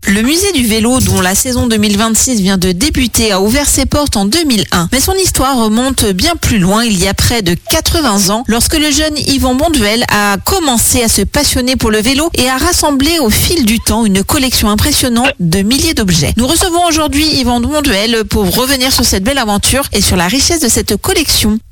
Le musée du vélo, dont la saison 2026 vient de débuter, a ouvert ses portes en 2001. Mais son histoire remonte bien plus loin, il y a près de 80 ans, lorsque le jeune Yvan Bonduel a commencé à se passionner pour le vélo et a rassemblé au fil du temps une collection impressionnante de milliers d'objets. Nous recevons aujourd'hui Yvan Bonduel pour revenir sur cette belle aventure et sur la richesse de cette collection.